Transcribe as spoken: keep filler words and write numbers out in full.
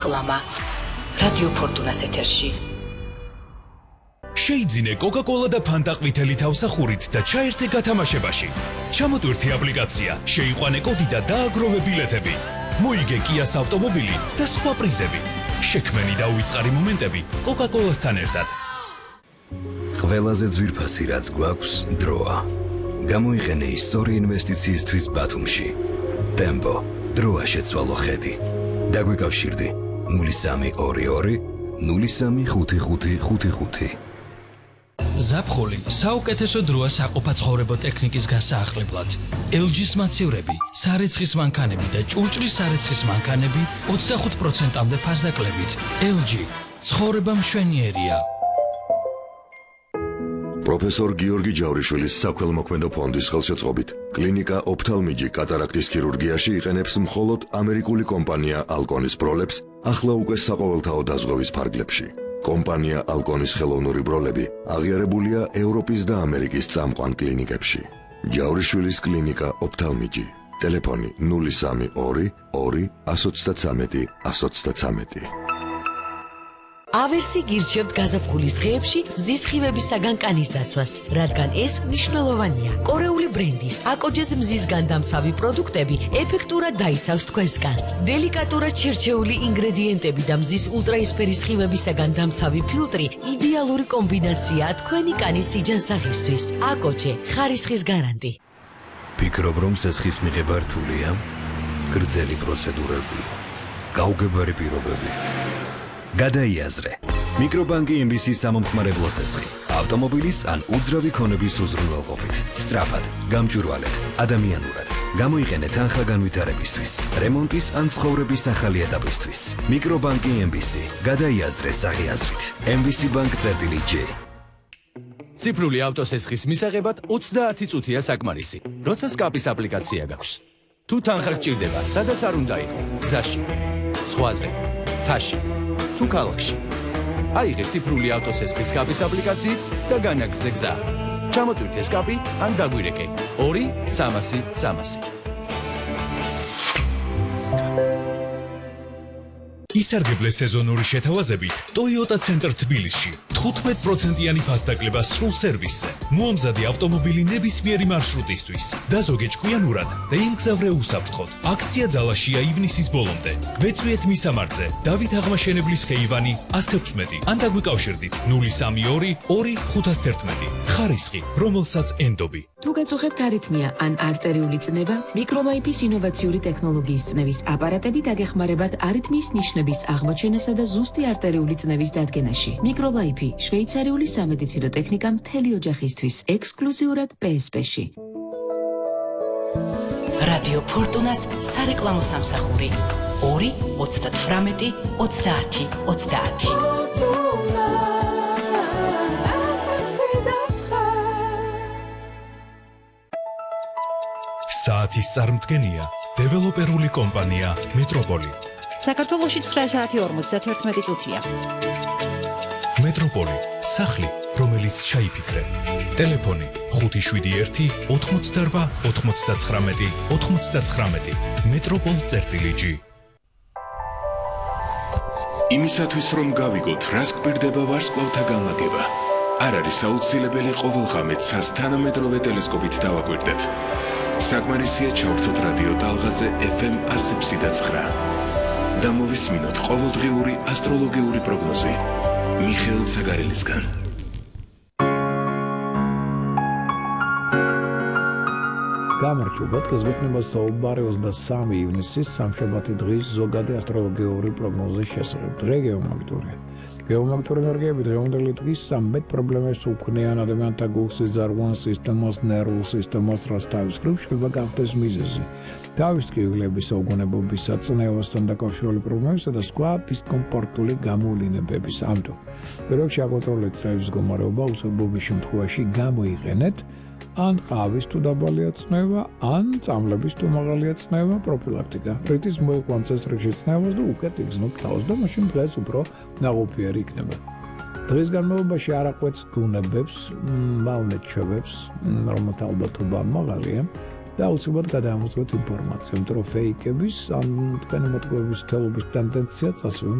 კლამა რადიო ფორტუნას ეთერში. შეიძინე კოკა-კოლა და ფანტა ყვითელი თავსახურით და ჩაერთე გათამაშებაში. ჩამოტვირთი აპლიკაცია, შეიყვანე კოდი და დააგროვე ბილეთები. მოიგე კიას ავტომობილი და სხვა პრიზები. შექმენი და უიწყარი მომენტები კოკა-კოლასთან ერთად. ყველაზე ძვირფასი რაც გვაქვს დროა. გამოიყენე ის სწორი ინვესტიციისთვის ბათუმში. ტემპო, დროა შეცვალო ხედი. დაგვიკავშირდი ნული სამი ორი ორი ნული სამი ხუთი ხუთი ხუთი ხუთი. ზაფხული საუკეთესო დროა საყოფაცხოვრებო ტექნიკის გასაახლებლად. ელ ჯის მაცივრები, სარეცხის მანქანები და ჭურჭლის სარეცხის მანქანები ოცდახუთ პროცენტამდე ფასდაკლებით. ელ ჯი ცხოვრება მშვენიერია. პროფესორ გიორგი ჯავრიშვილის საქველმოქმედო ფონდის ხელშეწყობით კლინიკა ოფთალმიჯი კატარაქტის ქირურგიაში იყენებს მხოლოდ ამერიკული კომპანია ალკონის ბროლებს ახლა უკვე საყოველთაო დაზღვევის ფარგლებში. კომპანია ალკონის ხელოვნური ბროლები აღიარებულია ევროპის და ამერიკის წამყვან კლინიკებში. ჯავრიშვილის კლინიკა ოფთალმიჯი. ტელეფონი ნული სამი ორი ორი ათს ოცდათრამეტი ათს ოცდათრამეტი. ავერსი გირჩევთ გაზაფხულის დღეებში მზის სხივებისაგან კანის დაცვას, რადგან ეს მნიშვნელოვანია. კორეული ბრენდის აკოჯეს მზის განდამცავი პროდუქტები ეფექტურად დაიცავს თქვენს კანს. დელიკატურად შერჩეული ინგრედიენტები და მზის ულტრაისფერი სხივებისაგან დამცავი ფილტრი იდეალური კომბინაციაა თქვენი კანის სიჯანსაღისთვის. აკოჯე ხარისხის გარანტი. ფიქრობ რომ სესხის მიღება რთულია? გრძელი პროცედურები, გაუგებარი პირობები. გადაიაზრე. მიკრობანკი ემ ბი სი სამომხმარებლო სესხი. ავტომობილის ან უძრავი ქონების უზრუნველყოფით. სწრაფად, გამჭვირვალედ, ადამიანურად. გამოიყენე თანხა განვითარებისთვის, რემონტის ან ცხოვრების ახალი ეტაპისთვის. მიკრობანკი ემ ბი სი. გადაიაზრე საღიაზრით. ემ ბი სი ბანკ წერტილი ჯი. ციფრული ავტოსესხის მისაღებად ოცდაათი წუთია საკმარისი. როცა სკაპის აპლიკაცია გაქვს. თუ თანხა გჭირდება, სადაც არ უნდა იყო, გზაში, სხვაზე, თაში. თუ ქალაქში. აიღე ციფრული ავტოსესხის სკაპის აპლიკაციით და განაგრძე გზა. ჩამოტვირთე სკაპი ან დაგვირეკე ორი სამასი სამასი. ისარგებლე სეზონური შეთავაზებით Toyota Center თბილისში თხუთმეტ პროცენტიანი ფასდაკლება სრულ სერვისზე. მოამზადე ავტომობილი ნებისმიერი მარშრუტისთვის. დაზოგე ჭკვიანურად და იმგზავრე უსაფრთხოდ. აქცია ძალაშია ივნისის ბოლომდე. გვეწვიეთ მისამართზე დავით აღმაშენებლის ხეივანი ათს ათექვსმეტი ან დაგვიკავშირდით ნული სამი ორი ორი ხუთას თერთმეტი. ხარისხი, რომელსაც ენდობი. თუ გაწუხებთ არითმია ან არტერიული წნება, მიკროლაიფის ინოვაციური ტექნოლოგიის წნევის აპარატები დაგეხმარებათ არითმიის ნიშნების აღმოჩენასა და ზუსტი არტერიული წნევის დადგენაში. მიკროლაიფი შვეიცარიული სამედიცინო ტექნიკა მთელი ოჯახისთვის, ექსკლუზიურად პე ეს პე-ში. რადიო ფორტუნას სარეკლამო სამსახური ორი ოცდათვრამეტი ოცდაათი ოცდაათი. საათის წარმდგენია დეველოპერული კომპანია მეტროპოლი. საქართველოში ცხრა საათი ორმოცდათერთმეტი წუთია. მეტროპოლი, სახლი, რომელიც ჩაიფიქრე. ტელეფონი ხუთი შვიდი ერთი ოთხმოცდარვა ოთხმოცდაცხრამეტი ოთხმოცდაცხრამეტი. მეტროპოლ წერტილი ჯი. იმისათვის რომ გავიგოთ, რას გვირდება ვარსკვლავთა განლაგება, არ არის აუცილებელი ყოველღამე ცას თანამედროვე ტელესკოპით დავაკვირდეთ. საკმარისია ჩავრთოთ რადიო ტალღაზე ეფ ემ ათს ექვსი და ცხრა. და მოვისმინოთ ყოველდღიური ასტროლოგიური პროგნოზი მიხეილ ცაგარელისგან. გამარჯობა, დღეს გვექნება საუბარი ოცდასამი ივნისის სამშაბათი დღის ზოგადი ასტროლოგიური პროგნოზის შესახებ. დღე გეომაგნიტური. გეომაგნიტური ენერგიები დღევანდელი დღის სამბეთ პრობლემებს უქმნიან ადამიანთა გულსის, ზარღვან სისტემას, ნერვულ სისტემას, რაც თავის მხრივ შეიძლება გახდეს მიზეზი. თავის ტკივილების, საუგონებობის, საწნევასთან დაკავშირებული პრობლემებისა და სხვა დისკომფორტული გამოვლინებების. ამიტომ, პირველში აკონტროლეთ წნევის მდგომარეობა, უცებობის შემთხვევაში გამოიყენეთ ან ყავის თუ დაბალია წნევა, ან წამლების თუ მაღალია წნევა, პროფილაქტიკა. რითიც მოიყვანს ეს რიგში წნევას და უკეთ იგზნობ თავს და მაშინ დღეს უფრო ნაყოფიერი იქნება. დღის განმავლობაში არაყვეც გუნებებს, მავნეთ ჩვევებს, რომელთა ალბათობა მაღალია, და აუცილებლად გადაამოწმოთ ინფორმაცია, იმიტომ რომ ფეიკების ან თქვენი მოთხრობის თელობის ტენდენცია წასვლა